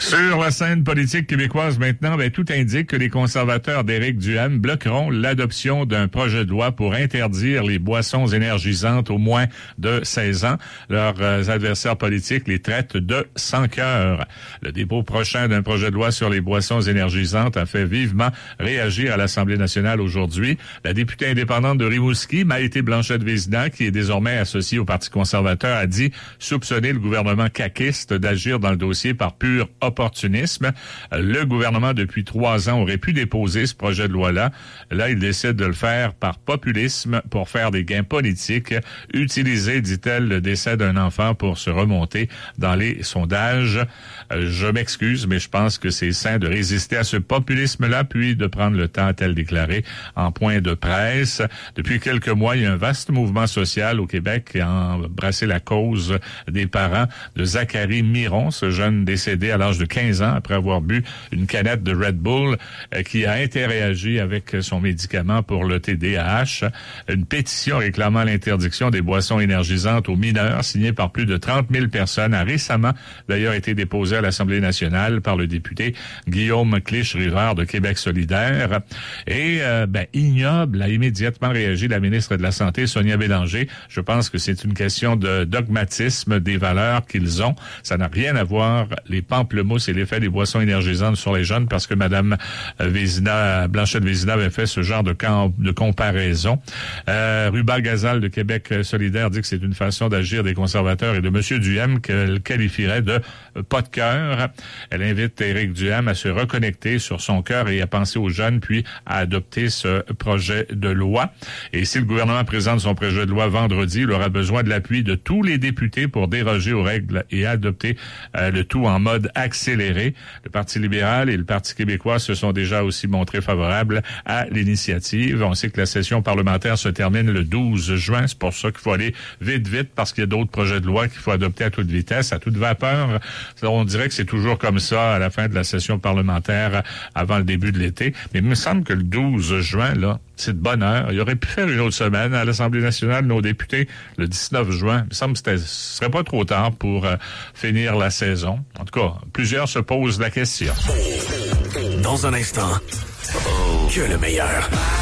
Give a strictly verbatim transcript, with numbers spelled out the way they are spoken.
Sur la scène politique québécoise maintenant, ben, tout indique que les conservateurs d'Éric Duhaime bloqueront l'adoption d'un projet de loi pour interdire les boissons énergisantes au moins de seize ans. Leurs euh, adversaires politiques les traitent de sans-cœur. Le dépôt prochain d'un projet de loi sur les boissons énergisantes a fait vivement réagir à l'Assemblée nationale aujourd'hui. La députée indépendante de Rimouski, Maïté Blanchette-Vézina, qui est désormais associée au Parti conservateur, a dit soupçonner le gouvernement caquiste d'agir dans le dossier par pur opportunisme. Le gouvernement, depuis trois ans, aurait pu déposer ce projet de loi-là. Là, il décide de le faire par populisme pour faire des gains politiques. Utiliser, dit-elle, le décès d'un enfant pour se remonter dans les sondages. Je m'excuse, mais je pense que c'est sain de résister à ce populisme-là, puis de prendre le temps, a-t-elle déclaré en point de presse. Depuis quelques mois, il y a un vaste mouvement social au Québec qui a embrassé la cause des parents de Zachary Miron, ce jeune décédé à l'âge de quinze ans après avoir bu une canette de Red Bull, euh, qui a interagi avec son médicament pour le T D A H. Une pétition réclamant l'interdiction des boissons énergisantes aux mineurs, signée par plus de trente mille personnes, a récemment d'ailleurs été déposée à l'Assemblée nationale par le député Guillaume Clich-Rivard de Québec solidaire. Et euh, ben, ignoble, a immédiatement réagi la ministre de la Santé, Sonia Bélanger. Je pense que c'est une question de dogmatisme des valeurs qu'ils ont. Ça n'a rien à voir, les pamplemousses et l'effet des boissons énergisantes sur les jeunes, parce que Mme Vézina, Blanchette-Vézina avait fait ce genre de, camp, de comparaison. Euh, Ruba Gazal de Québec solidaire dit que c'est une façon d'agir des conservateurs et de M. Duhaime qu'elle qualifierait de pas de cœur. Elle invite Éric Duhaime à se reconnecter sur son cœur et à penser aux jeunes, puis à adopter ce projet de loi. Et si le gouvernement présente son projet de loi vendredi, il aura besoin de l'appui de tous les députés pour déroger aux règles et adopter euh, le tout en mode accéléré. Le Parti libéral et le Parti québécois se sont déjà aussi montrés favorables à l'initiative. On sait que la session parlementaire se termine le douze juin. C'est pour ça qu'il faut aller vite, vite, parce qu'il y a d'autres projets de loi qu'il faut adopter à toute vitesse, à toute vapeur. On dirait que c'est toujours comme ça à la fin de la session parlementaire avant le début de l'été. Mais il me semble que le douze juin, là, c'est de bonne heure. Il aurait pu faire une autre semaine à l'Assemblée nationale, nos députés, le dix-neuf juin. Il me semble que ce serait pas trop tard pour euh, finir la saison. En tout cas, plusieurs se posent la question. Dans un instant, que le meilleur.